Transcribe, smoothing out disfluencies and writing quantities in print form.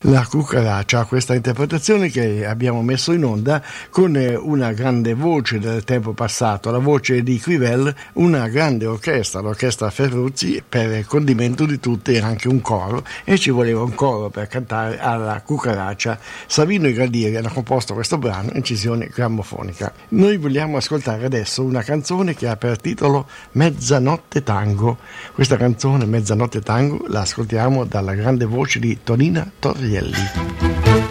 La Cucaraccia, questa interpretazione che abbiamo messo in onda con una grande voce del tempo passato, la voce di Crivel, una grande orchestra, l'orchestra Ferruzzi, per condimento di tutte anche un coro, e ci voleva un coro per cantare alla Cucaraccia. Savino e Gradieri hanno composto questo brano in incisione grammofonica. Noi vogliamo ascoltare adesso una canzone che ha per titolo Mezzanotte Tango. Questa canzone Mezzanotte Tango la ascoltiamo dalla grande voce di Tonina Torrielli.